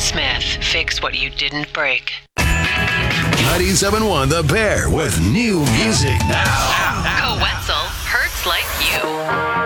Smith, fix what you didn't break. 97.1 The Bear with new music now.